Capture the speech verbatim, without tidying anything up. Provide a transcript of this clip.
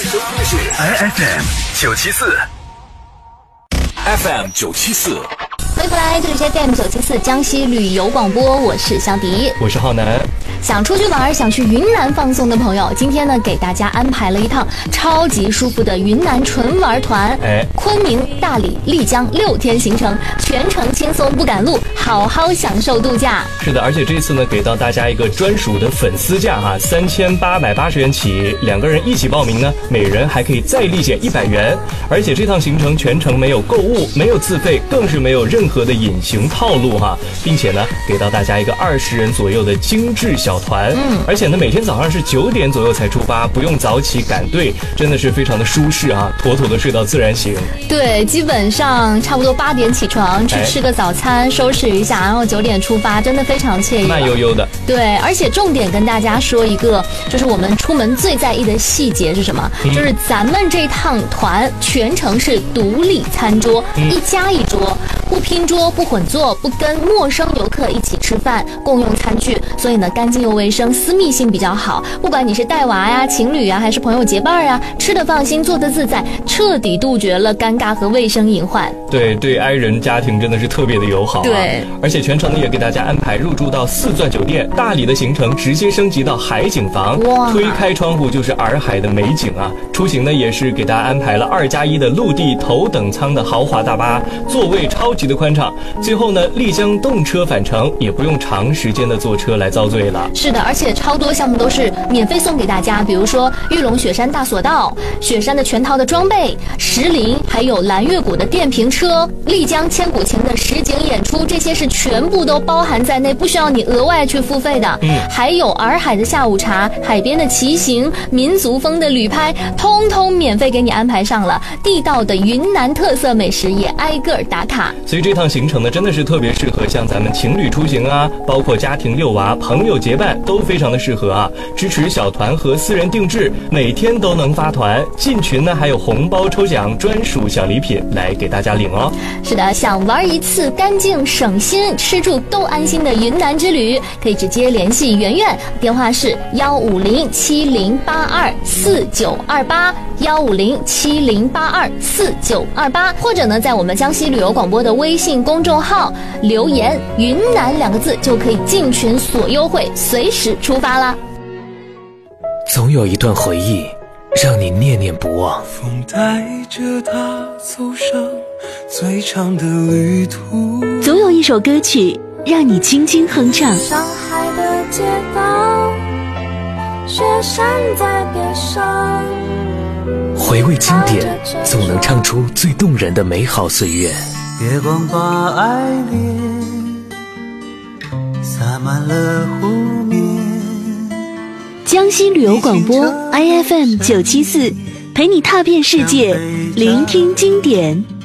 收听的是 I F M 九七四 F M 九七四。 欢迎回来，这里是 F M 九七四江西旅游广播，我是香迪， 我是浩南。 想出去玩，想去云南放松的朋友，今天呢给大家安排了一趟超级舒服的云南纯玩团，哎，昆明、大理、丽江六天行程，全程轻松不赶路，好好享受度假。 是的，而且这次呢给到大家一个专属的粉丝价哈，三千八百八十元起，两个人一起报名呢，每人还可以再立减一百元。而且这趟行程全程没有购物，没有自费，更是没有任何的隐形套路哈，并且呢给到大家一个二十人左右的精致小团，嗯，而且呢每天早上是九点左右才出发，不用早起赶队，真的是非常的舒适啊，妥妥的睡到自然醒。 对，基本上差不多八点起床，去吃个早餐，哎，收拾一下，然后九点出发，真的非常惬意， 慢悠悠的。 对，而且重点跟大家说一个，就是我们出门最在意的细节是什么？嗯，就是咱们这趟团全程是独立餐桌，嗯，一家一桌，不拼桌，不混坐，不跟陌生游客一起吃饭，共用餐具，所以呢干净又卫生，私密性比较好。不管你是带娃呀、情侣呀，还是朋友结伴呀，吃得放心，坐得自在，彻底杜绝了尴尬和卫生隐患。 对，对爱人家庭真的是特别的友好，啊。 对， 而且全程呢也给大家安排入住到四钻酒店，大理的行程直接升级到海景房，推开窗户就是洱海的美景啊。出行呢也是给大家安排了二加一的陆地头等舱的豪华大巴，座位超级的宽敞。最后呢丽江动车返程，也不用长时间的坐车来遭罪了。 是的，而且超多项目都是免费送给大家，比如说玉龙雪山大索道、雪山的全套的装备、石林，还有蓝月谷的电瓶车、丽江千古情的实景演出，这些是全部都包含在内，不需要你额外去付费的。嗯，还有洱海的下午茶、海边的骑行、民族风的旅拍，通通免费给你安排上了。地道的云南特色美食也挨个打卡。 所以这趟行程呢真的是特别适合像咱们情侣出行啊，包括家庭遛娃、朋友结伴都非常的适合啊。支持小团和私人定制，每天都能发团，进群呢还有红包抽奖、专属小礼品来给大家领哦。 是的，想玩一次干净省心、吃住都安心的云南之旅，可以直接联系圆圆，电话是幺五零七零八二四九二八幺五零七零八二四九二八，或者呢在我们江西旅游广播的微信公众号留言“云南”两个字，就可以进群索优惠，随时出发啦。 总有一段回忆让你念念不忘， 风带着它走上最长的旅途， 总有一首歌曲让你轻轻哼唱， 上海的街道，雪山在边上， 回味经典，总能唱出最动人的美好岁月。 月光把爱恋洒满了湖面， 江西旅游广播 I F M 九七四，陪你踏遍世界，聆听经典。